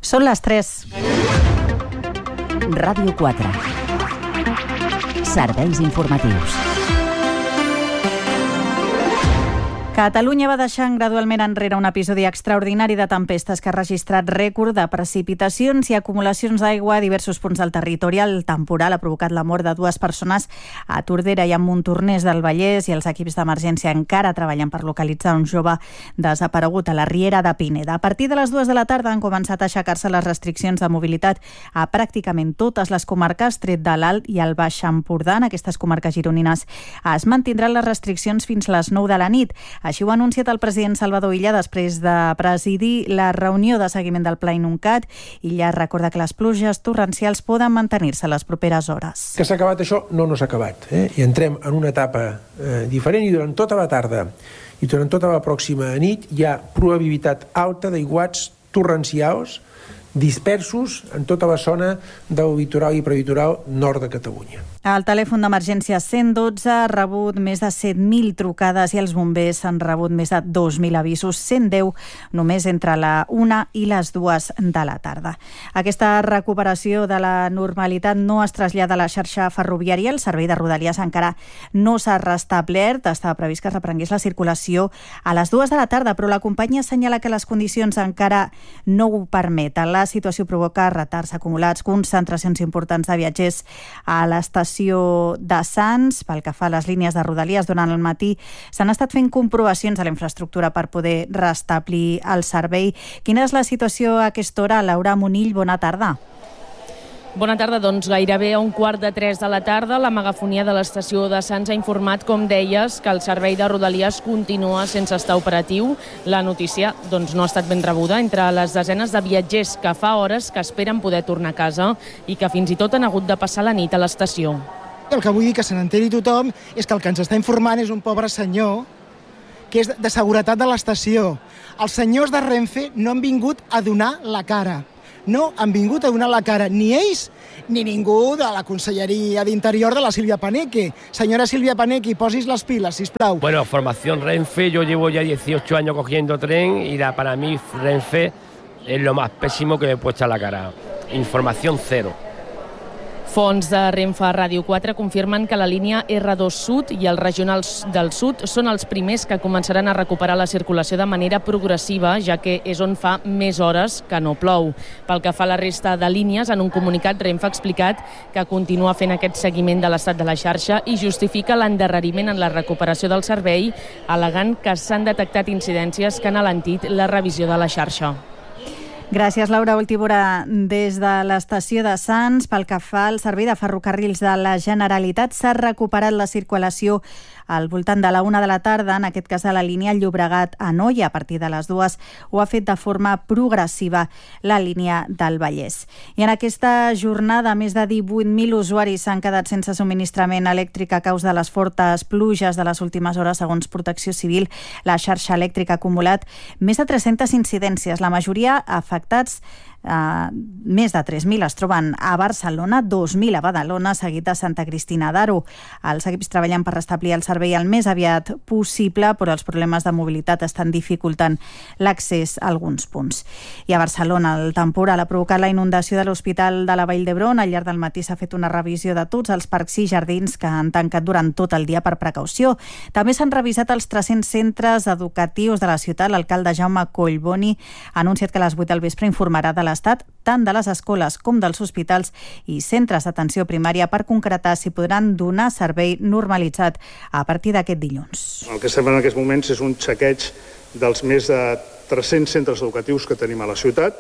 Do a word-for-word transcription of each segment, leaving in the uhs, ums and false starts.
Són les tres. Ràdio quatre. Serveis informatius. Catalunya va deixant gradualment enrere un episodi extraordinari de tempestes que ha registrat rècord de precipitacions i acumulacions d'aigua a diversos punts del territori. El temporal ha provocat la mort de dues persones a Tordera i a Montornès del Vallès, i els equips d'emergència encara treballen per localitzar un jove desaparegut a la Riera de Pineda. A partir de les dues de la tarda han començat a aixecar-se les restriccions de mobilitat a pràcticament totes les comarques, tret de l'Alt i el Baix Empordà. En aquestes comarques gironines es mantindran les restriccions fins les nou de la nit. Així ho ha anunciat el president Salvador Illa després de presidir la reunió de seguiment del Pla Inuncat. Illa recorda que les pluges torrencials poden mantenir-se les properes hores. Que s'ha acabat això? No, no s'ha acabat. Eh? I entrem en una etapa eh, diferent, i durant tota la tarda i durant tota la pròxima nit hi ha probabilitat alta d'aiguats torrencials dispersos en tota la zona del litoral i prelitoral nord de Catalunya. El telèfon d'emergència cent dotze ha rebut més de set mil trucades i els bombers han rebut més de dos mil avisos, cent deu només entre la una i les dues de la tarda. Aquesta recuperació de la normalitat no es trasllada a la xarxa ferroviària. El servei de Rodalies encara no s'ha restablert. Estava previst que es reprengués la circulació a les dues de la tarda, però la companyia assenyala que les condicions encara no ho permeten. La situació provoca retards acumulats, concentracions importants de viatgers a l'estació de Sants. Pel que fa a les línies de Rodalies, durant el matí s'han estat fent comprovacions a la infraestructura per poder restablir el servei. Quina és la situació a aquesta hora? Laura Monill, bona tarda. Bona tarda, doncs gairebé a un quart de tres de la tarda la megafonia de l'estació de Sants ha informat, com deies, que el servei de Rodalies continua sense estar operatiu. La notícia doncs, no ha estat ben rebuda entre les desenes de viatgers que fa hores que esperen poder tornar a casa i que fins i tot han hagut de passar la nit a l'estació. El que vull dir que se n'enteri tothom és que el que ens està informant és un pobre senyor que és de seguretat de l'estació. Els senyors de Renfe no han vingut a donar la cara. No han vingut a donar la cara ni ells ni ningú de la Conselleria d'Interior de la Silvia Paneque. Señora Silvia Paneque, posis las pilas, sisplau. Bueno, formación Renfe, yo llevo ya dieciocho años cogiendo tren y la, para mí Renfe es lo más pésimo que me puede echar la cara. Información cero. Fonts de Renfe a Ràdio quatre confirmen que la línia erre dos Sud i els regionals del Sud són els primers que començaran a recuperar la circulació de manera progressiva, ja que és on fa més hores que no plou. Pel que fa a la resta de línies, en un comunicat Renfe ha explicat que continua fent aquest seguiment de l'estat de la xarxa i justifica l'endarreriment en la recuperació del servei, al·legant que s'han detectat incidències que han alentit la revisió de la xarxa. Gràcies, Laura. Última hora des de l'estació de Sants. Pel que fa al servei de ferrocarrils de la Generalitat, s'ha recuperat la circulació al voltant de la una de la tarda, en aquest cas a la línia Llobregat-Anoia. A partir de les dues ho ha fet de forma progressiva la línia del Vallès. I en aquesta jornada, més de divuit mil usuaris s'han quedat sense subministrament elèctric a causa de les fortes pluges de les últimes hores, segons Protecció Civil. La xarxa elèctrica ha acumulat més de tres-centes incidències, la majoria afectats. Uh, més de tres mil es troben a Barcelona, dos mil a Badalona, seguit de Santa Cristina d'Aro. Els equips treballen per restablir el servei el més aviat possible, però els problemes de mobilitat estan dificultant l'accés a alguns punts. I a Barcelona, el temporal ha provocat la inundació de l'Hospital de la Vall d'Hebron. Al llarg del matí s'ha fet una revisió de tots els parcs i jardins que han tancat durant tot el dia per precaució. També s'han revisat els tres-cents centres educatius de la ciutat. L'alcalde Jaume Collboni ha anunciat que a les vuit del vespre informarà de l'Estat, tant de les escoles com dels hospitals i centres d'atenció primària, per concretar si podran donar servei normalitzat a partir d'aquest dilluns. El que estem en aquests moments és un xequeig dels més de tres-cents centres educatius que tenim a la ciutat.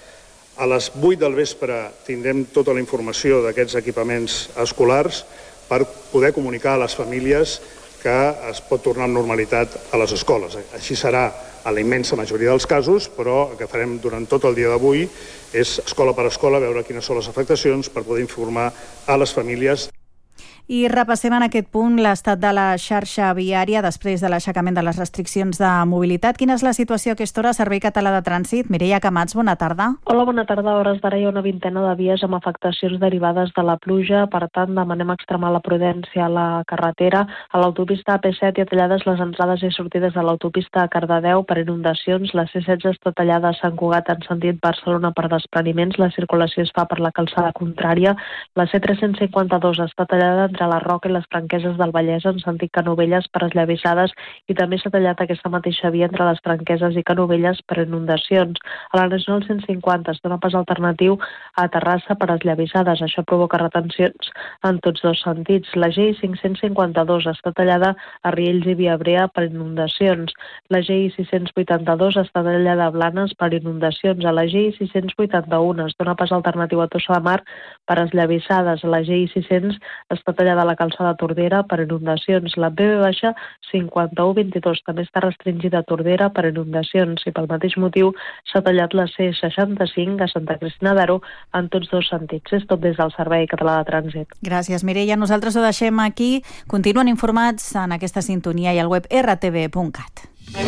A les vuit del vespre tindrem tota la informació d'aquests equipaments escolars per poder comunicar a les famílies que es pot tornar amb normalitat a les escoles. Així serà a la immensa majoria dels casos, però el que farem durant tot el dia d'avui és escola per escola veure quines són les afectacions per poder informar a les famílies. I repassem en aquest punt l'estat de la xarxa viària després de l'aixecament de les restriccions de mobilitat. Quina és la situació a aquesta hora? Servei Català de Trànsit. Mireia Camats, bona tarda. Hola, bona tarda. A hores d'ara hi ha una vintena de vies amb afectacions derivades de la pluja. Per tant, demanem extremar la prudència a la carretera. A l'autopista A P set hi ha tallades les entrades i sortides de l'autopista a Cardedeu per inundacions. La C setze està tallada a Sant Cugat en sentit Barcelona per despreniments. La circulació es fa per la calçada contrària. La C tres cents cinquanta-dos està tallada entre la Roca i les Franqueses del Vallès en sentit Canovelles per esllavissades i també s'ha tallat aquesta mateixa via entre les Franqueses i Canovelles per inundacions. A la Nacional cent cinquanta es dona pas alternatiu a Terrassa per esllavissades. Això provoca retencions en tots dos sentits. La G I cinc-cents cinquanta-dos està tallada a Riells i Viabrea per inundacions. La G I sis-cents vuitanta-dos està tallada a Blanes per inundacions. A la G I sis-cents vuitanta-u es dona pas alternatiu a Tossa de Mar per esllavissades. La G I sis-cents està tallada a la calçada Tordera per inundacions. La B B cinquanta-u vint-i-dos també està restringida a Tordera per inundacions i pel mateix motiu s'ha tallat la C seixanta-cinc a Santa Cristina d'Aro en tots dos sentits. És tot des del Servei Català de Trànsit. Gràcies, Mireia. Nosaltres ho deixem aquí. Continuen informats en aquesta sintonia i al web erre te ve punt cat.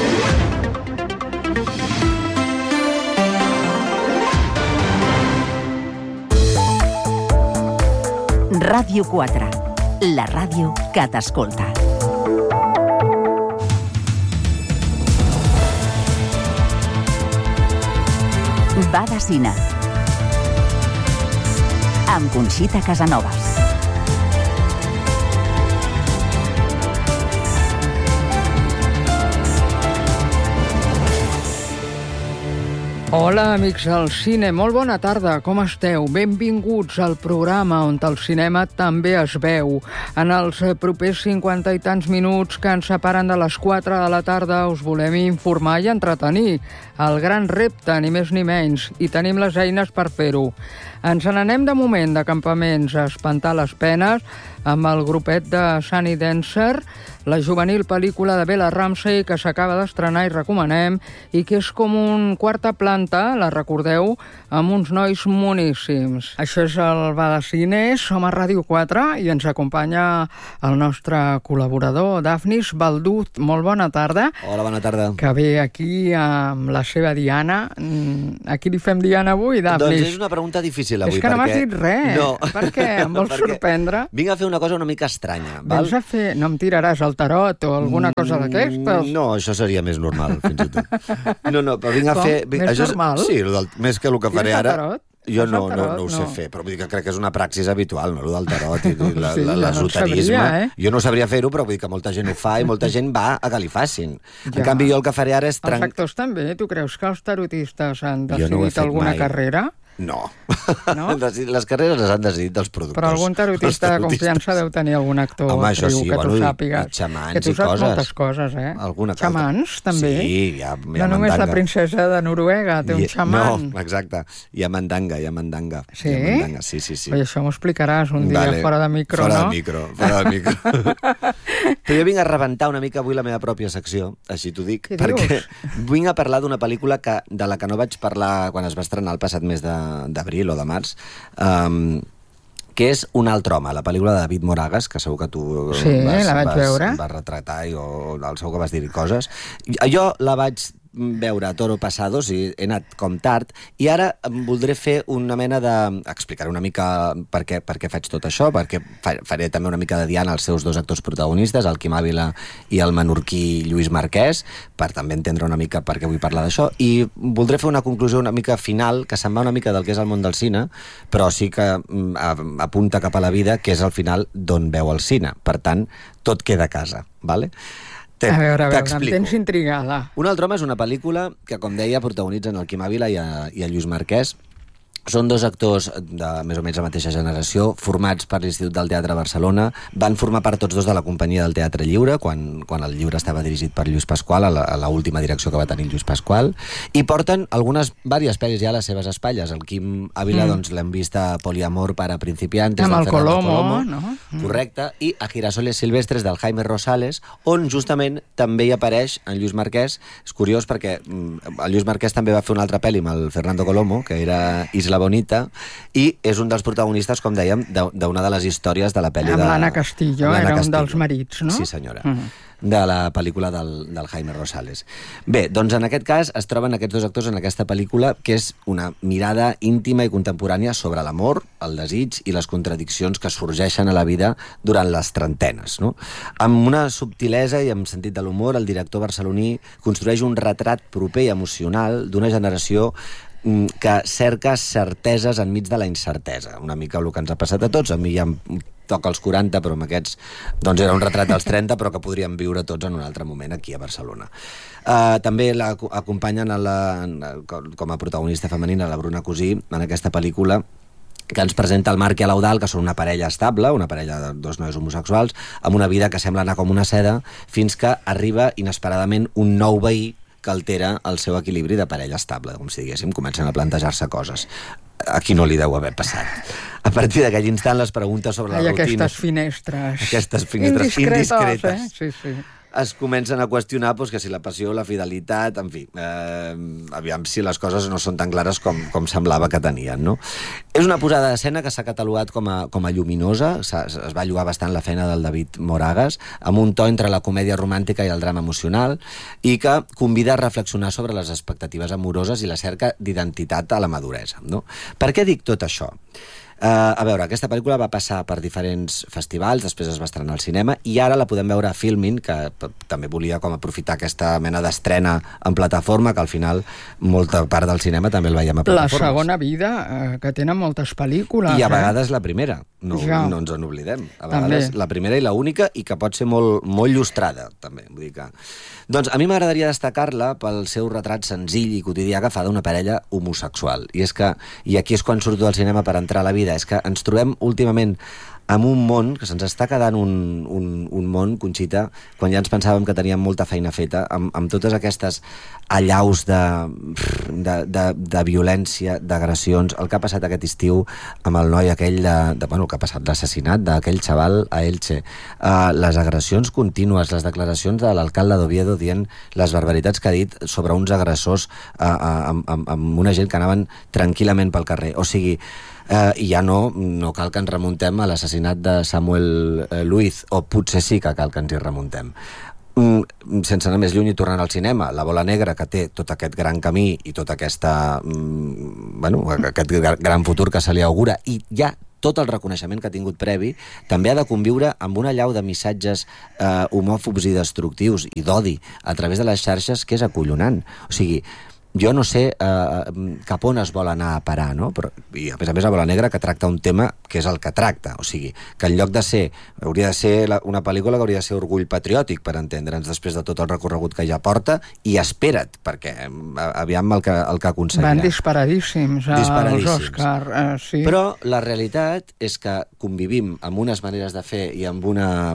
Ràdio quatre. La ràdio que t'escolta. Va de cine. Amb Conxita Casanovas. Hola, amics del cine, molt bona tarda, com esteu? Benvinguts al programa on el cinema també es veu. En els propers cinquanta i tants minuts que ens separen de les quatre de la tarda us volem informar i entretenir. El gran repte, ni més ni menys, i tenim les eines per fer-ho. Ens n'anem de moment de campaments a espantar les penes amb el grupet de Sunny Dancer, la juvenil pel·lícula de Bella Ramsey que s'acaba d'estrenar i recomanem i que és com un quarta planta, la recordeu, amb uns nois moníssims. Això és el Va de Cine, som a Ràdio quatre i ens acompanya el nostre col·laborador, Dafnis Baldut. Molt bona tarda. Hola, bona tarda. Que ve aquí amb la seva Diana. A qui li fem Diana avui, Dafnis? Doncs és una pregunta difícil avui. És que no m'has dit res. No. Per què? Em vols sorprendre? Vinc a fer una cosa una mica estranya. Val? Vens a fer... No em tiraràs el tarot o alguna cosa d'aquestes? No, això seria més normal, fins i tot. No, no, però vinc a Com? fer... Més això és... normal? Sí, del... més que el que faré ara... Tarot? Jo no, tarot, no, no ho sé no. fer, però vull dir que crec que és una praxis habitual, no, el del tarot i la, Sí, la, ja no l'esoterisme. sabria, eh? Jo no sabria fer-ho, però vull dir que molta gent ho fa i molta gent va a que li facin. Ja. En canvi, jo el que faré ara és... Els Tran... actors també? Tu creus que els tarotistes han Jo no ho he decidit fet alguna mai. carrera? No. No? Les carreres les han decidit els productors. Però algun tarotista de confiança deu tenir algun actor Home, això actriu sí, que bueno, tu i- sàpigues. i xamans que tu i saps coses. moltes coses, eh? Alguna cosa. Xamans, també? Sí, hi ha, hi No ha només la mandanga. princesa de Noruega té un I- xaman. No, exacte. Hi ha mandanga, hi ha mandanga. Sí? Hi ha mandanga. Sí, sí, sí. Oi, això m'ho explicaràs un dia Vale. fora de micro, fora no? de micro, fora de micro. Però jo vinc a rebentar una mica avui la meva pròpia secció, així t'ho dic, Què perquè dius? vinc a parlar d'una pel·lícula que, de la que no vaig parlar quan es va estrenar el passat mes de- d'abril o de març, um, que és Un altre home, la pel·lícula de David Moragas, que segur que tu Sí, vas, la vaig vas, veure. vas retratar i o, segur que vas dir coses. Jo la vaig veure a Toro Passado, o sigui, he anat com tard, i ara em voldré fer una mena de... explicar una mica per què, per què faig tot això, perquè faré també una mica de Diana als seus dos actors protagonistes, el Quim Ávila i el menorquí Lluís Marquès, per també entendre una mica per què vull parlar d'això, i voldré fer una conclusió una mica final, que se'n va una mica del que és el món del cine, però sí que mm, apunta cap a la vida, que és al final d'on veu el cine. Per tant, tot queda a casa, vale? A veure, a veure, em tens intrigada. Un altre home és una pel·lícula que, com deia, protagonitzen el Quim Ávila i, a, i el Lluís Marquès. Són dos actors de més o menys la mateixa generació, formats per l'Institut del Teatre de Barcelona. Van formar part tots dos de la companyia del Teatre Lliure, quan, quan el Lliure estava dirigit per Lluís Pasqual, a l'última direcció que va tenir Lluís Pasqual, i porten algunes, diverses pel·lis ja a les seves espatlles. El Quim Ávila, mm. doncs, l'hem vist a Poliamor para principiantes, amb el Colomo, Colomo, no? Mm. Correcte, i a Girasoles Silvestres del Jaime Rosales, on justament també hi apareix en Lluís Marquès. És curiós perquè el Lluís Marquès també va fer una altra pel·li amb el Fernando Colomo, que era Isla La Bonita, i és un dels protagonistes, com dèiem, d'una de les històries de la pel·li de... Amb l'Anna Castillo, era un dels marits, no? Sí, senyora. Uh -huh. De la pel·lícula del, del Jaime Rosales. Bé, doncs en aquest cas es troben aquests dos actors en aquesta pel·lícula, que és una mirada íntima i contemporània sobre l'amor, el desig i les contradiccions que sorgeixen a la vida durant les trentenes, no? Amb una subtilesa i amb sentit de l'humor, el director barceloní construeix un retrat proper i emocional d'una generació que cerca certeses enmig de la incertesa. Una mica el que ens ha passat a tots. A mi ja em toca els quaranta, però amb aquests doncs era un retrat dels trenta, però que podríem viure tots en un altre moment aquí a Barcelona. Uh, també l'acompanyen a la, com a protagonista femenina la Bruna Cosí en aquesta pel·lícula, que ens presenta el Marc i l'Eudald, que són una parella estable, una parella de dos nois homosexuals, amb una vida que sembla anar com una seda, fins que arriba inesperadament un nou veí que altera el seu equilibri de parella estable, com si diguéssim, comencen a plantejar-se coses. A qui no li deu haver passat. A partir d'aquell instant, les preguntes sobre Ai, la rutina... aquestes finestres... Aquestes finestres indiscretes. Eh? Sí, sí. Es comencen a qüestionar doncs, que si la passió, la fidelitat, en fi, eh, aviam si les coses no són tan clares com, com semblava que tenien, no? És una posada d'escena que s'ha catalogat com a, com a lluminosa, es va llogar bastant la feina del David Moragas, amb un to entre la comèdia romàntica i el drama emocional, i que convida a reflexionar sobre les expectatives amoroses i la cerca d'identitat a la maduresa, no? Per què dic tot això? Uh, a veure, aquesta pel·lícula va passar per diferents festivals, després es va estrenar al cinema i ara la podem veure a Filmin, que també volia com aprofitar aquesta mena d'estrena en plataforma, que al final molta part del cinema també el veiem a plataformes. La segona vida, eh, que tenen moltes pel·lícules. I a eh? vegades la primera, no, ja. no ens en oblidem. A vegades també. La primera i la única, i que pot ser molt, molt il·lustrada, també. Vull dir que... Doncs a mi m'agradaria destacar-la pel seu retrat senzill i quotidià que fa d'una parella homosexual. I és que, i aquí és quan surto del cinema per entrar a la vida, és que ens trobem últimament amb un món, que se'ns està quedant un, un, un món, Conxita, quan ja ens pensàvem que teníem molta feina feta, amb, amb totes aquestes allaus de, de, de, de violència, d'agressions, el que ha passat aquest estiu amb el noi aquell, de, de, bueno, el que ha passat, l'assassinat d'aquell xaval a Elche, uh, les agressions contínues, les declaracions de l'alcalde d'Oviedo dient les barbaritats que ha dit sobre uns agressors uh, uh, amb, amb, amb una gent que anaven tranquil·lament pel carrer. O sigui, Uh, i ja no, no cal que ens remuntem a l'assassinat de Samuel uh, Luiz, o potser sí que cal que ens hi remuntem. Mm, sense anar més lluny i tornant al cinema, La bola negra, que té tot aquest gran camí i tot aquesta, mm, bueno, aquest gran futur que se li augura, i ja tot el reconeixement que ha tingut previ, també ha de conviure amb una allau de missatges eh, homòfobs i destructius i d'odi a través de les xarxes, que és acollonant. O sigui, jo no sé eh, cap on es vol anar a parar, no? Però, i a més a més, La bola negra, que tracta un tema que és el que tracta, o sigui, que en lloc de ser, hauria de ser la, una pel·lícula que hauria de ser orgull patriòtic, per entendre'ns, després de tot el recorregut que ja porta, i espera't, perquè aviam el que, el que aconseguirà. Van disparadíssims, disparadíssims. els Òscar, eh, sí. Però la realitat és que convivim amb unes maneres de fer i amb una,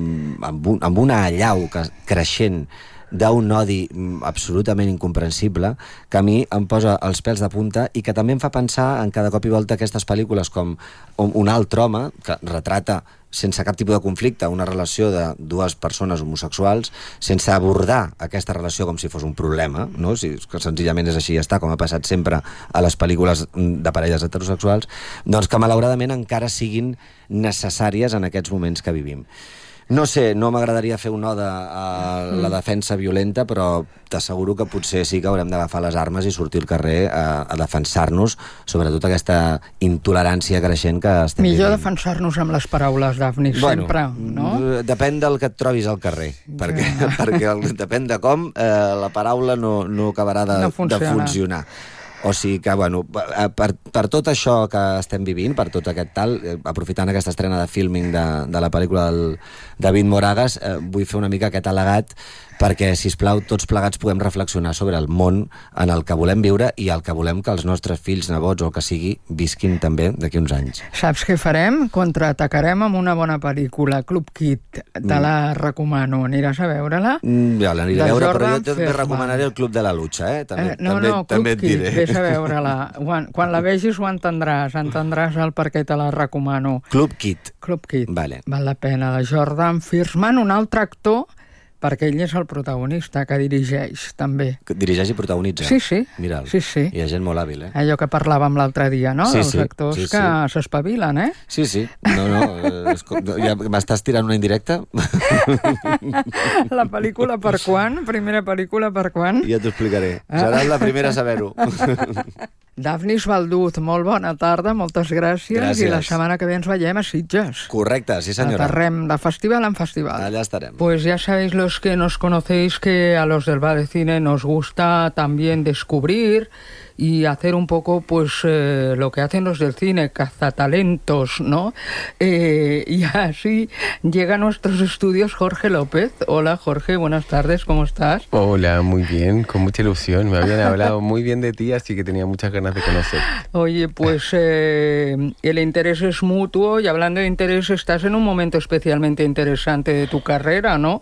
amb un, amb una allau que, creixent d'un odi absolutament incomprensible, que a mi em posa els pèls de punta i que també em fa pensar en cada cop i volta aquestes pel·lícules com Un altre home, que retrata sense cap tipus de conflicte una relació de dues persones homosexuals, sense abordar aquesta relació com si fos un problema, no? Si, que senzillament és així i ja està, com ha passat sempre a les pel·lícules de parelles heterosexuals, doncs que malauradament encara siguin necessàries en aquests moments que vivim. No sé, no m'agradaria fer un ode a la defensa violenta, però t'asseguro que potser sí que haurem d'agafar les armes i sortir al carrer a, a defensar-nos, sobretot aquesta intolerància creixent que estem vivint. Millor defensar-nos amb les paraules, Dafni, bueno, sempre, no? Depèn del que et trobis al carrer, sí. perquè, perquè el, depèn de com eh, la paraula no, no acabarà de, no de funcionar. O sigui que, bueno, per, per tot això que estem vivint, per tot aquest tal, aprofitant aquesta estrena de Filming de, de la pel·lícula del David Moragas, eh, vull fer una mica aquest al·legat perquè, sisplau, tots plegats puguem reflexionar sobre el món en el que volem viure i el que volem que els nostres fills, nebots o el que sigui, visquin també d'aquí uns anys. Saps què farem? Contraatacarem amb una bona pel·lícula, Club Kid. Te la recomano. Aniràs a veure-la? Mm, ja l'aniré a veure, però jo també recomanaria el Club de la Lucha, eh? També, eh no, també, no, també Club Kid, vés a veure-la. Quan, quan la vegis ho entendràs, entendràs el per què te la recomano. Club Kid. Club Kid. Vale. Val la pena. De Jordan Firstman, un altre actor perquè ell és el protagonista, que dirigeix, també. Dirigeix i protagonitza? Sí, sí. Mira'l. Sí, sí. Hi ha gent molt hàbil, eh? Allò que parlàvem l'altre dia, no? Sí, Els sí, actors sí, sí. que s'espavilen, eh? Sí, sí. No, no, és, ja m'estàs tirant una indirecta? La pel·lícula per quan? Primera pel·lícula per quan? Ja t'ho explicaré. Seràs la primera a saber-ho. Dafnis Balduz, molt bona tarda, moltes gràcies. Gràcies. I la setmana que ve ens veiem a Sitges. Correcte, sí senyora. Aterrem de festival en festival. Allá estaremos. Pues ya sabéis los que nos conocéis que a los del Va de Cine nos gusta también descubrir y hacer un poco pues eh, lo que hacen los del cine, cazatalentos, ¿no? Eh, y así llega a nuestros estudios Jorge López. Hola Jorge, buenas tardes, ¿cómo estás? Hola, muy bien, con mucha ilusión. Me habían hablado muy bien de ti, así que tenía muchas ganas de conocer. Oye, pues eh, el interés es mutuo y hablando de interés, estás en un momento especialmente interesante de tu carrera, ¿no?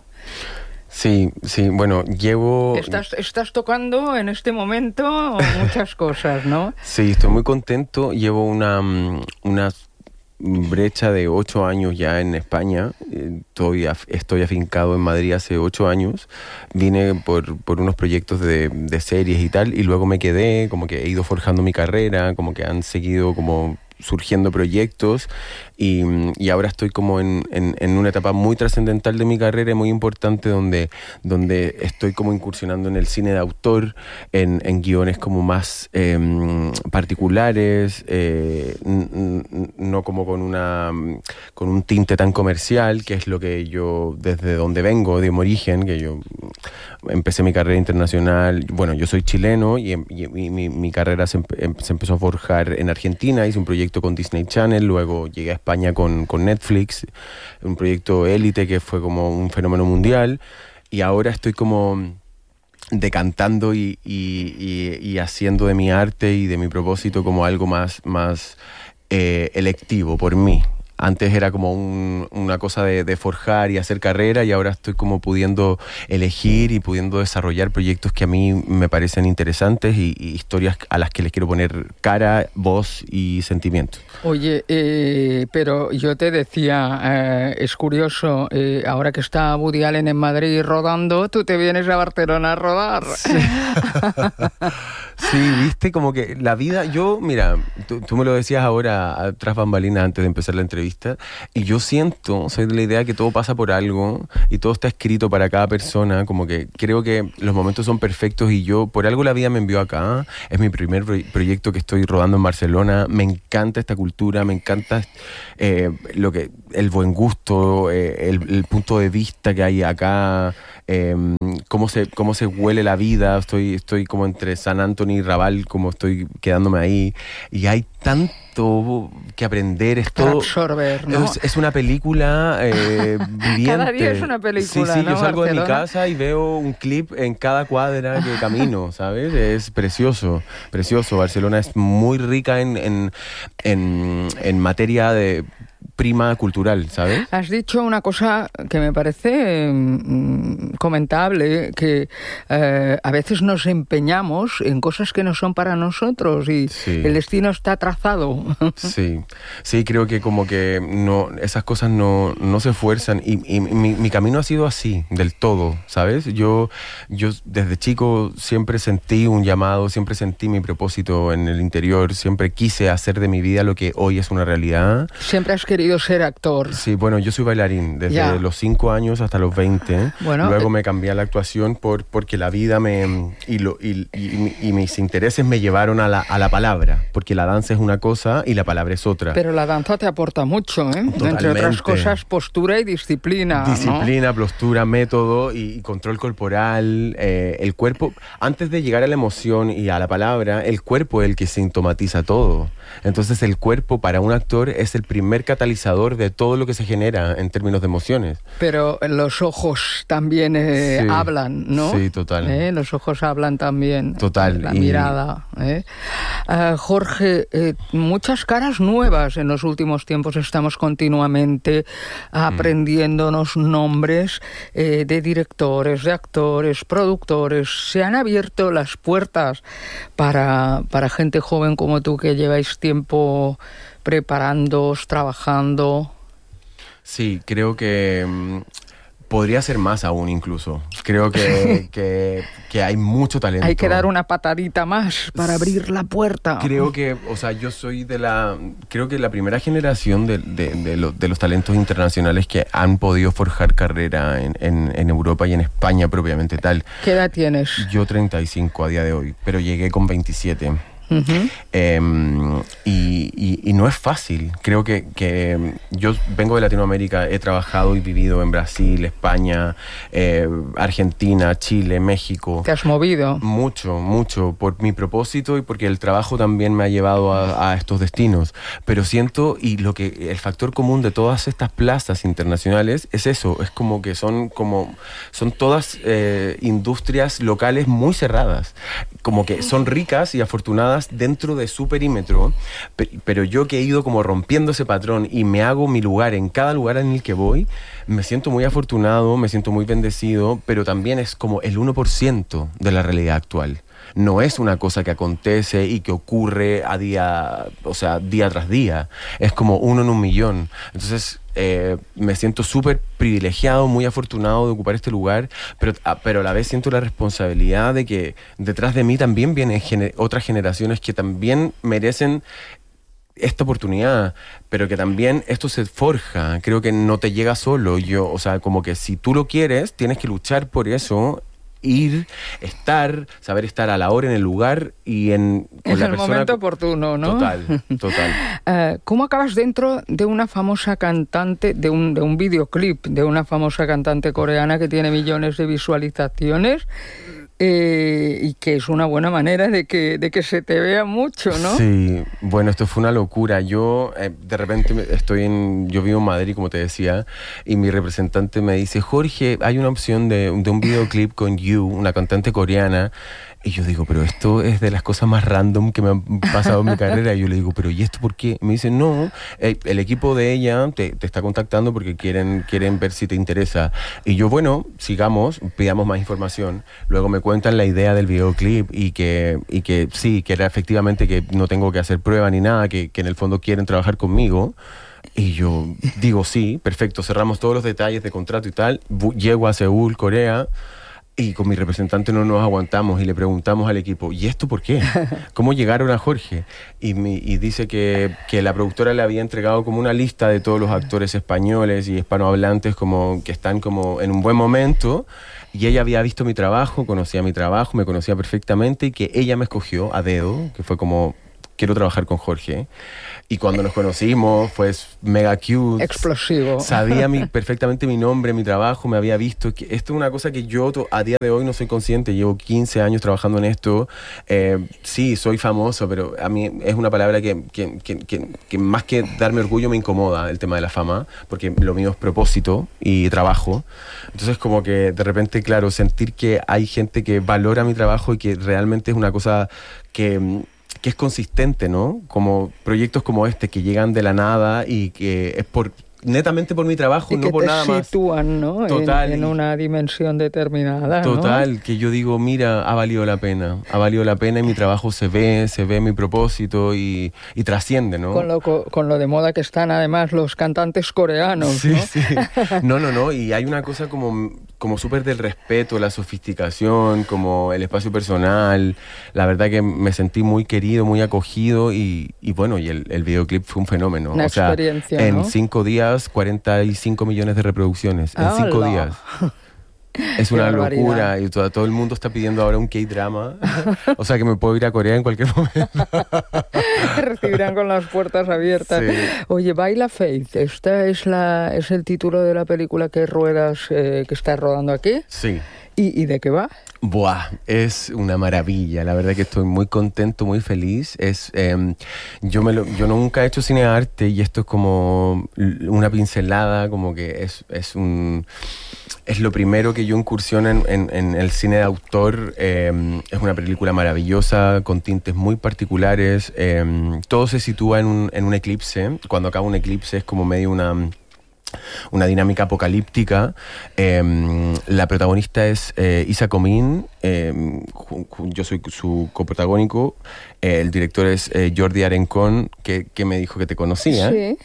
Sí, sí, bueno, llevo... Estás, estás tocando en este momento muchas cosas, ¿no? Sí, estoy muy contento. Llevo una, una brecha de ocho años ya en España. Estoy, estoy afincado en Madrid hace ocho años. Vine por, por unos proyectos de, de series y tal, y luego me quedé, como que he ido forjando mi carrera, como que han seguido como surgiendo proyectos y, y ahora estoy como en, en, en una etapa muy trascendental de mi carrera y muy importante donde, donde estoy como incursionando en el cine de autor, en, en guiones como más eh, particulares, eh, n- n- no como con una con un tinte tan comercial, que es lo que yo, desde donde vengo, de mi origen, que yo empecé mi carrera internacional. Bueno, yo soy chileno y, y, y mi, mi carrera se, empe- se empezó a forjar en Argentina. Hice un proyecto con Disney Channel, luego llegué a España con, con Netflix, un proyecto élite que fue como un fenómeno mundial, y ahora estoy como decantando y, y, y, y haciendo de mi arte y de mi propósito como algo más, más eh, electivo por mí. Antes era como un, una cosa de, de forjar y hacer carrera, y ahora estoy como pudiendo elegir y pudiendo desarrollar proyectos que a mí me parecen interesantes y, y historias a las que les quiero poner cara, voz y sentimiento. Oye, eh, pero yo te decía, eh, es curioso, eh, ahora que está Woody Allen en Madrid rodando, tú te vienes a Barcelona a rodar. Sí, sí, viste, como que la vida, yo, mira, tú, tú me lo decías ahora tras bambalinas antes de empezar la entrevista, y yo siento, soy de la idea que todo pasa por algo y todo está escrito para cada persona, como que creo que los momentos son perfectos y yo, por algo la vida me envió acá. Es mi primer pro- proyecto que estoy rodando en Barcelona. Me encanta esta cultura, me encanta eh, lo que, el buen gusto, eh, el, el punto de vista que hay acá, eh, cómo se, cómo se huele la vida. Estoy, estoy como entre San Antonio y Raval, como estoy quedándome ahí, y hay tanto que aprender. Es todo, absorber, ¿no? Es, es una película eh, viviente. Cada día es una película, Sí, sí, ¿no, yo salgo Barcelona? de mi casa y veo un clip en cada cuadra que camino, ¿sabes? Es precioso, precioso. Barcelona es muy rica en, en, en, en materia de prima cultural, ¿sabes? Has dicho una cosa que me parece mm, comentable, que eh, a veces nos empeñamos en cosas que no son para nosotros y Sí. el destino está trazado. Sí, sí, creo que como que no, esas cosas no, no se esfuerzan, y, y mi, mi camino ha sido así, del todo, ¿sabes? Yo, yo desde chico siempre sentí un llamado, siempre sentí mi propósito en el interior, siempre quise hacer de mi vida lo que hoy es una realidad. Siempre has querido ser actor. Sí, bueno, yo soy bailarín desde Ya. los cinco años hasta los veinte. Bueno, Luego eh, me cambié a la actuación por, porque la vida me y, lo, y, y, y mis intereses me llevaron a la, a la palabra, porque la danza es una cosa y la palabra es otra. Pero la danza te aporta mucho, ¿eh? Entre otras Totalmente. cosas, postura y disciplina, ¿no? Disciplina, postura, método y, y control corporal, eh, el cuerpo. Antes de llegar a la emoción y a la palabra, el cuerpo es el que sintomatiza todo. Entonces el cuerpo para un actor es el primer catalizador de todo lo que se genera en términos de emociones. Pero los ojos también eh, Sí. hablan, ¿no? Sí, total. ¿Eh? Los ojos hablan también. Total, La y- mirada. ¿eh? Ah, Jorge, eh, muchas caras nuevas en los últimos tiempos. Estamos continuamente aprendiéndonos nombres eh, de directores, de actores, productores. Se han abierto las puertas para, para gente joven como tú, que lleváis tiempo preparándoos, trabajando. Sí, creo que mm, Podría ser más aún incluso. Creo que, que, que hay mucho talento. Hay que dar una patadita más para abrir la puerta. Creo que, o sea, yo soy de la... Creo que la primera generación de, de, de, lo, de los talentos internacionales que han podido forjar carrera en, en, en Europa y en España propiamente tal. ¿Qué edad tienes? Yo treinta y cinco a día de hoy, pero llegué con veintisiete. Uh-huh. Eh, y, y, y no es fácil. Creo que, que yo vengo de Latinoamérica, he trabajado y vivido en Brasil, España, eh, Argentina, Chile, México. ¿Te has movido? Mucho, mucho, por mi propósito y porque el trabajo también me ha llevado a, a estos destinos. Pero siento, y lo que el factor común de todas estas plazas internacionales es eso, es como que son como son todas eh, industrias locales muy cerradas, como que son ricas y afortunadas dentro de su perímetro, pero yo que he ido como rompiendo ese patrón y me hago mi lugar en cada lugar en el que voy, me siento muy afortunado, me siento muy bendecido, pero también es como el uno por ciento de la realidad actual. No es una cosa que acontece y que ocurre a día, o sea, día tras día. Es como uno en un millón. Entonces, eh, me siento súper privilegiado, muy afortunado de ocupar este lugar, pero, a, pero a la vez siento la responsabilidad de que detrás de mí también vienen gener- otras generaciones que también merecen esta oportunidad, pero que también esto se forja. Creo que no te llega solo. Yo, o sea, como que si tú lo quieres, tienes que luchar por eso, ir, estar, saber estar a la hora, en el lugar y en, con en la el persona momento oportuno, ¿no? Total, total. uh, ¿Cómo acabas dentro de una famosa cantante, de un, de un videoclip de una famosa cantante coreana que tiene millones de visualizaciones? Eh, y que es una buena manera de que, de que se te vea mucho, ¿no? Sí, bueno, esto fue una locura. Yo eh, de repente estoy en, yo vivo en Madrid, como te decía, y mi representante me dice, Jorge, hay una opción de, de un videoclip con You, una cantante coreana. Y yo digo, pero esto es de las cosas más random que me han pasado en mi carrera. Y yo le digo, pero ¿y esto por qué? Me dice, no, eh, el equipo de ella te, te está contactando porque quieren, quieren ver si te interesa. Y yo, bueno, sigamos, pidamos más información. Luego me cuentan la idea del videoclip y que, y que sí, que era efectivamente que no tengo que hacer prueba ni nada, que, que en el fondo quieren trabajar conmigo. Y yo digo, sí, perfecto, cerramos todos los detalles de contrato y tal. Llego a Seúl, Corea. Y con mi representante no nos aguantamos y le preguntamos al equipo, ¿y esto por qué? ¿Cómo llegaron a Jorge? Y, mi, y dice que, que la productora le había entregado como una lista de todos los actores españoles y hispanohablantes como que están como en un buen momento, y ella había visto mi trabajo, conocía mi trabajo, me conocía perfectamente, y que ella me escogió a dedo, que fue como, quiero trabajar con Jorge. Y cuando nos conocimos, fue mega cute. Explosivo. Sabía mi, perfectamente mi nombre, mi trabajo, me había visto. Que esto es una cosa que yo a día de hoy no soy consciente. Llevo quince años trabajando en esto. Eh, sí, soy famoso, pero a mí es una palabra que, que, que, que, que más que darme orgullo me incomoda el tema de la fama, porque lo mío es propósito y trabajo. Entonces como que de repente, claro, sentir que hay gente que valora mi trabajo y que realmente es una cosa que... que es consistente, ¿no? Como proyectos como este que llegan de la nada y que es por netamente por mi trabajo, y no por nada más. Que te sitúan, ¿no? Total. En, en una dimensión determinada, Total, ¿no? que yo digo, mira, ha valido la pena, ha valido la pena y mi trabajo se ve, se ve mi propósito y, y trasciende, ¿no? Con lo, con lo de moda que están además los cantantes coreanos, sí, ¿no? Sí, no, no, no, y hay una cosa como, como súper del respeto, la sofisticación, como el espacio personal. La verdad que me sentí muy querido, muy acogido y, y bueno, y el, el videoclip fue un fenómeno. Una o sea, experiencia, en ¿no? cinco días, cuarenta y cinco millones de reproducciones. En cinco ¡Hala! días. Es una Qué barbaridad. locura y todo, todo el mundo está pidiendo ahora un K-drama. O sea que me puedo ir a Corea en cualquier momento. Te recibirán con las puertas abiertas. Sí. Oye, Baila Faith, ¿esta es, la, es el título de la película que ruedas, eh, que estás rodando aquí? Sí. ¿Y, ¿Y de qué va? Buah, es una maravilla. La verdad que estoy muy contento, muy feliz. Es, eh, yo, me lo, yo nunca he hecho cine de arte y esto es como una pincelada, como que es, es un... Es lo primero que yo incursiono en, en, en el cine de autor. Eh, es una película maravillosa, con tintes muy particulares. Eh, todo se sitúa en un, en un eclipse. Cuando acaba un eclipse es como medio una... una dinámica apocalíptica. Eh, la protagonista es eh, Isa Comín, eh, yo soy su coprotagónico, eh, el director es eh, Jordi Arencón, que, que me dijo que te conocía. Sí.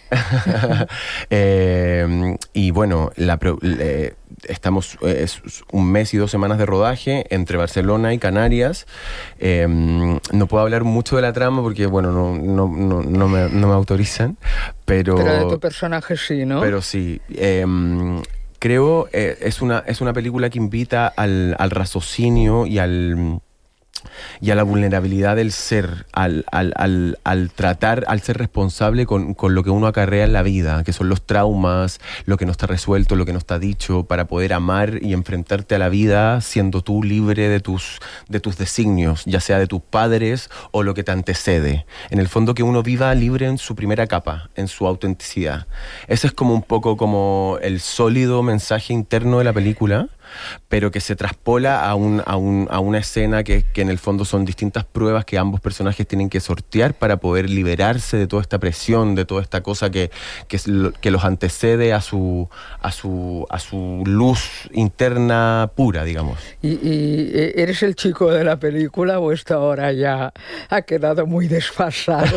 eh, y bueno, la, eh, estamos eh, es un mes y dos semanas de rodaje entre Barcelona y Canarias. Eh, no puedo hablar mucho de la trama porque, bueno, no, no, no, no, me, no me autorizan, pero... Pero de tu personaje sí, ¿no? Pero sí. Eh, creo eh, es una es una película que invita al, al raciocinio y al... y a la vulnerabilidad del ser, al, al, al, al tratar, al ser responsable con, con lo que uno acarrea en la vida, que son los traumas, lo que no está resuelto, lo que no está dicho, para poder amar y enfrentarte a la vida siendo tú libre de tus, de tus designios, ya sea de tus padres o lo que te antecede. En el fondo, que uno viva libre en su primera capa, en su autenticidad. Ese es como un poco como el sólido mensaje interno de la película, pero que se traspola a, un, a, un, a una escena que, que en el fondo son distintas pruebas que ambos personajes tienen que sortear para poder liberarse de toda esta presión, de toda esta cosa que, que, que los antecede a su, a, su, a su luz interna pura, digamos. ¿Y, ¿Y eres el chico de la película o esto ahora ya ha quedado muy desfasado?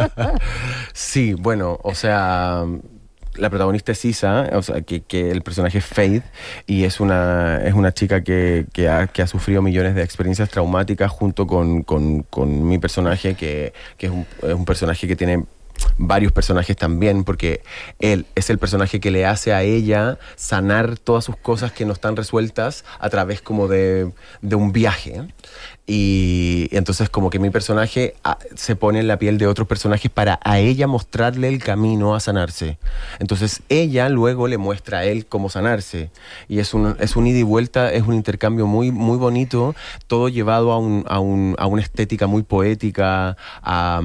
Sí, bueno, o sea... La protagonista es Isa, o sea, que, que el personaje es Faith, y es una, es una chica que, que, ha, que ha sufrido millones de experiencias traumáticas junto con, con, con mi personaje, que, que es, un, es un personaje que tiene varios personajes también, porque él es el personaje que le hace a ella sanar todas sus cosas que no están resueltas a través como de, de un viaje. Y entonces como que mi personaje a, se pone en la piel de otros personajes para a ella mostrarle el camino a sanarse. Entonces ella luego le muestra a él cómo sanarse. Y es un, es un ida y vuelta, es un intercambio muy, muy bonito, todo llevado a, un, a, un, a una estética muy poética, a,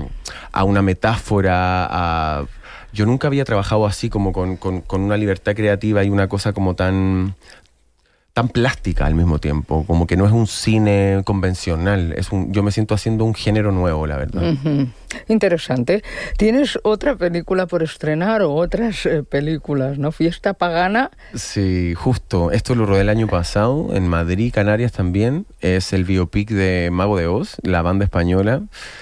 a una metáfora, a... Yo nunca había trabajado así como con, con, con una libertad creativa y una cosa como tan... tan plástica al mismo tiempo, como que no es un cine convencional, es un, yo me siento haciendo un género nuevo, la verdad. Uh-huh. Interesante. ¿Tienes otra película por estrenar o otras eh, películas, no? Fiesta Pagana. Sí, justo. Esto lo rodé el año pasado, en Madrid, Canarias también. Es el biopic de Mago de Oz, la banda española.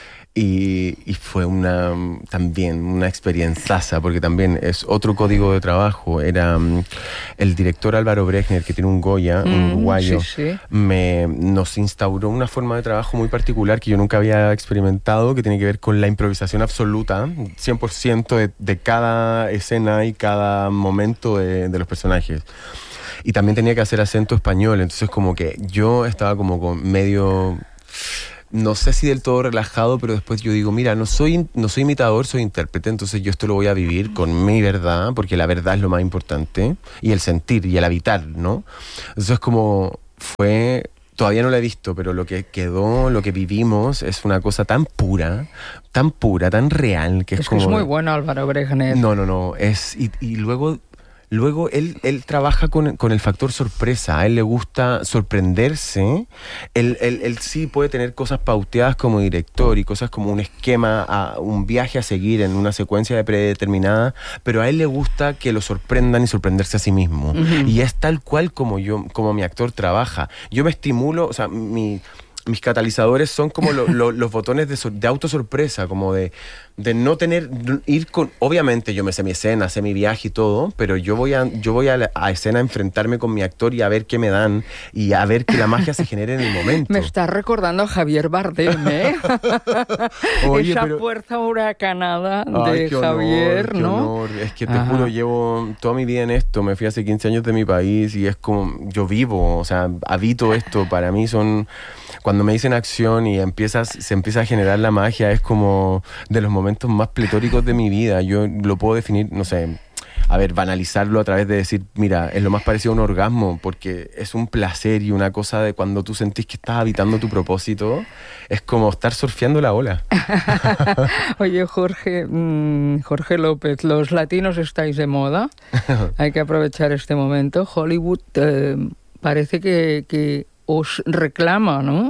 Y, y fue una también una experienciaza, porque también es otro código de trabajo. Era um, el director Álvaro Brechner, que tiene un Goya, mm, un uruguayo, sí, sí. Me, nos instauró una forma de trabajo muy particular que yo nunca había experimentado, que tiene que ver con la improvisación absoluta, cien por ciento de, de cada escena y cada momento de, de los personajes. Y también tenía que hacer acento español, entonces como que yo estaba como con medio... No sé si del todo relajado, pero después yo digo, mira, no soy, no soy imitador, soy intérprete, entonces yo esto lo voy a vivir con mi verdad, porque la verdad es lo más importante, y el sentir, y el habitar, ¿no? Entonces como fue... Todavía no lo he visto, pero lo que quedó, lo que vivimos, es una cosa tan pura, tan pura, tan real, que es, es como... Es muy bueno Álvaro Brechner. No, no, no, es... Y, y luego... Luego él, él trabaja con, con el factor sorpresa, a él le gusta sorprenderse, él, él, él sí puede tener cosas pauteadas como director y cosas como un esquema, a, un viaje a seguir en una secuencia de predeterminada, pero a él le gusta que lo sorprendan y sorprenderse a sí mismo. Uh-huh. Y es tal cual como yo, como mi actor trabaja. Yo me estimulo, o sea, mi... Mis catalizadores son como lo, lo, los botones de, de autosorpresa, como de, de no tener, ir con... Obviamente yo me sé mi escena, sé mi viaje y todo, pero yo voy a, yo voy a, la, a escena a enfrentarme con mi actor y a ver qué me dan y a ver que la magia se genere en el momento. Me está recordando a Javier Bardem, ¿eh? Oye, esa pero... fuerza huracanada de Ay, qué Javier, honor, ¿no? Qué honor. Es que te Ajá. juro, llevo toda mi vida en esto, me fui hace quince años de mi país y es como, yo vivo, o sea, habito esto, para mí son... Cuando me dicen acción y empiezas, se empieza a generar la magia, es como de los momentos más pletóricos de mi vida. Yo lo puedo definir, no sé, a ver, banalizarlo a través de decir, mira, es lo más parecido a un orgasmo, porque es un placer y una cosa de cuando tú sentís que estás habitando tu propósito, es como estar surfeando la ola. Oye, Jorge, mmm, Jorge López, los latinos estáis de moda, hay que aprovechar este momento. Hollywood eh, parece que... que os reclama, ¿no?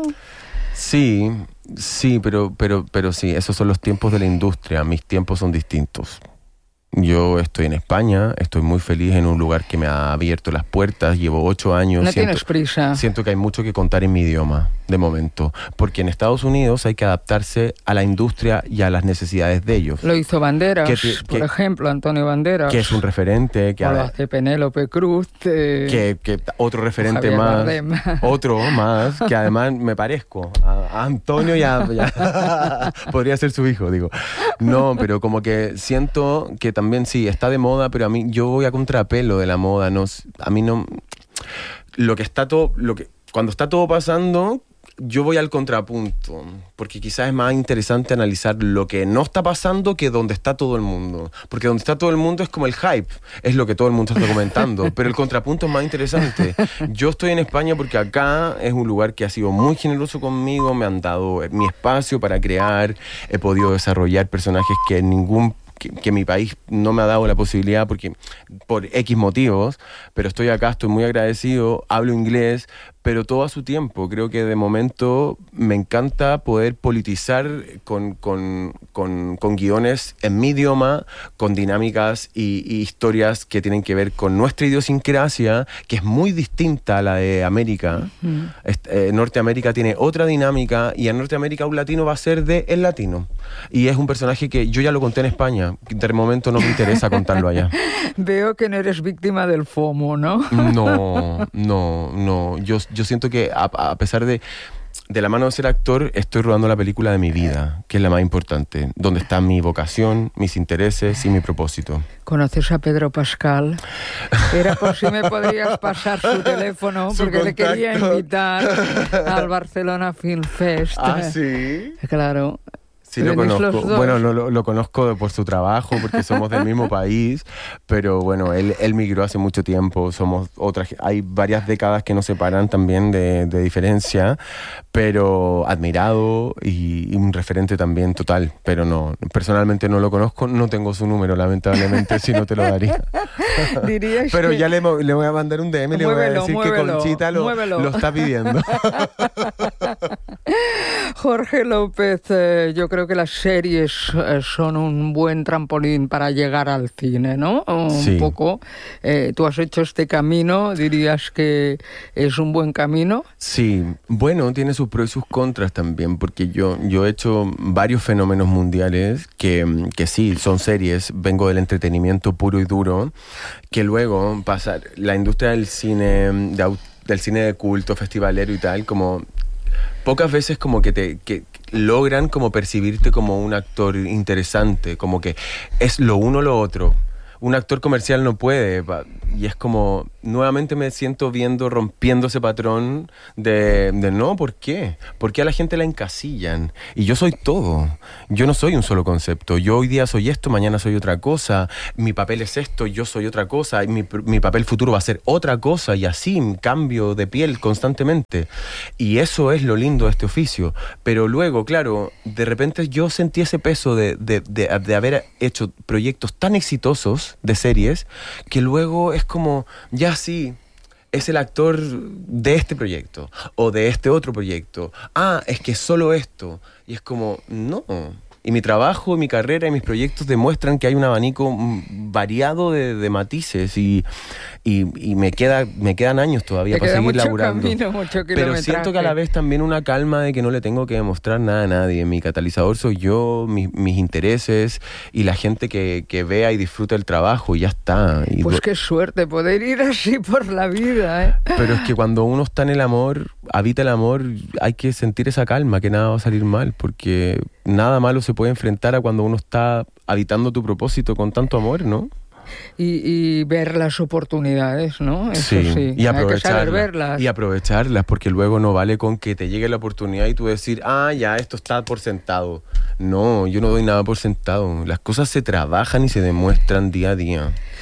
Sí, sí, pero, pero, pero sí, esos son los tiempos de la industria. Mis tiempos son distintos. Yo estoy en España, estoy muy feliz en un lugar que me ha abierto las puertas, llevo ocho años. No siento, tienes prisa. Siento que hay mucho que contar en mi idioma, de momento, porque en Estados Unidos hay que adaptarse a la industria y a las necesidades de ellos. Lo hizo Banderas, que, que, por ejemplo, Antonio Banderas. Que es un referente. Que o lo hace Penélope Cruz. Eh, que, que otro referente más. Bardem. Otro más, que además me parezco a, a Antonio y a, y a podría ser su hijo, digo. No, pero como que siento que también sí, está de moda, pero a mí yo voy a contrapelo de la moda, no, a mí no, lo que está todo, lo que, cuando está todo pasando, yo voy al contrapunto, porque quizás es más interesante analizar lo que no está pasando que donde está todo el mundo, porque donde está todo el mundo es como el hype, es lo que todo el mundo está comentando, pero el contrapunto es más interesante. Yo estoy en España porque acá es un lugar que ha sido muy generoso conmigo, me han dado mi espacio para crear, he podido desarrollar personajes que en ningún Que, que mi país no me ha dado la posibilidad porque por X motivos, pero estoy acá, estoy muy agradecido, hablo inglés, pero todo a su tiempo. Creo que de momento me encanta poder politizar con, con, con, con guiones en mi idioma, con dinámicas y, y historias que tienen que ver con nuestra idiosincrasia, que es muy distinta a la de América. Uh-huh. Este, eh, Norteamérica tiene otra dinámica y en Norteamérica un latino va a ser de el latino. Y es un personaje que yo ya lo conté en España. De momento no me interesa contarlo allá. Veo que no eres víctima del FOMO, ¿no? No, no, no. Yo, yo siento que a, a pesar de, de la mano de ser actor, estoy rodando la película de mi vida, que es la más importante, donde está mi vocación, mis intereses y mi propósito. ¿Conoces a Pedro Pascal? Era por si me podrías pasar su teléfono, su porque contacto. Le quería invitar al Barcelona Film Fest. ¿Ah, sí? Claro. Sí, lo conozco. Bueno, lo, lo, lo conozco por su trabajo, porque somos del mismo país, pero bueno, él, él migró hace mucho tiempo, somos otras, hay varias décadas que nos separan también de, de diferencia, pero admirado y, y un referente también total, pero no, personalmente no lo conozco, no tengo su número, lamentablemente, si no te lo daría. Dirías pero que... ya le, le voy a mandar un D M y le voy a decir muévelo, que Conchita lo, lo está pidiendo. Jorge López, eh, yo creo que las series eh, son un buen trampolín para llegar al cine, ¿no? Un sí. poco. Eh, tú has hecho este camino, dirías que es un buen camino. Sí, bueno, tiene sus pros y sus contras también, porque yo, yo he hecho varios fenómenos mundiales que, que sí, son series, vengo del entretenimiento puro y duro, que luego pasar la industria del cine, de, del cine de culto, festivalero y tal, como... Pocas veces como que te que logran como percibirte como un actor interesante, como que es lo uno o lo otro. Un actor comercial no puede, y es como, nuevamente me siento viendo, rompiendo ese patrón de, de no, ¿por qué? ¿Por qué a la gente la encasillan? Y yo soy todo, yo no soy un solo concepto, yo hoy día soy esto, mañana soy otra cosa, mi papel es esto, yo soy otra cosa, y mi, mi papel futuro va a ser otra cosa, y así cambio de piel constantemente. Y eso es lo lindo de este oficio. Pero luego, claro, de repente yo sentí ese peso de, de, de, de haber hecho proyectos tan exitosos de series, que luego es como, ya sí, es el actor de este proyecto, o de este otro proyecto, ah, es que solo esto, y es como, no, y mi trabajo, mi carrera y mis proyectos demuestran que hay un abanico variado de, de matices, y, y, y me, queda, me quedan años todavía Te para seguir mucho laburando. Camino, mucho Pero siento que a la vez también una calma de que no le tengo que demostrar nada a nadie. Mi catalizador soy yo, mi, mis intereses y la gente que, que vea y disfruta el trabajo, y ya está. Y pues qué suerte poder ir así por la vida, ¿eh? Pero es que cuando uno está en el amor, habita el amor, hay que sentir esa calma, que nada va a salir mal, porque nada malo se puede enfrentar a cuando uno está habitando tu propósito con tanto amor, ¿no? Y, y ver las oportunidades, ¿no? Eso sí, sí. Y hay que saber verlas. Y aprovecharlas, porque luego no vale con que te llegue la oportunidad y tú decir, ah, ya, esto está por sentado. No, yo no doy nada por sentado. Las cosas se trabajan y se demuestran día a día.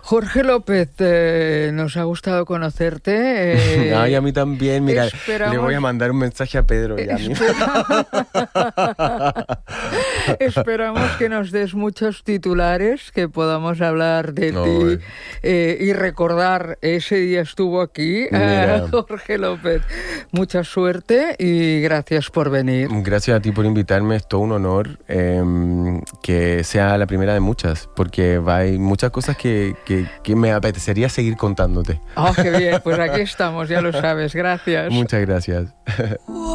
Jorge López, eh, nos ha gustado conocerte. Eh, Ay, a mí también. Mira, esperamos... le voy a mandar un mensaje a Pedro ya mismo. Esperamos que nos des muchos titulares, que podamos hablar de no, ti eh, y recordar ese día estuvo aquí eh, Jorge López. Mucha suerte y gracias por venir. Gracias a ti por invitarme, es todo un honor eh, que sea la primera de muchas, porque hay muchas cosas que, que, que me apetecería seguir contándote. Oh, qué bien, pues aquí estamos, ya lo sabes, gracias. Muchas gracias.